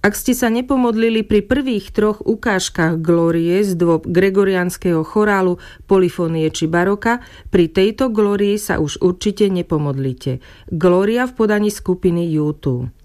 Ak ste sa nepomodlili pri prvých 3 ukážkach glórie z dôb gregoriánskeho chorálu, polifónie či baroka, pri tejto glórii sa už určite nepomodlite. Glória v podaní skupiny U2.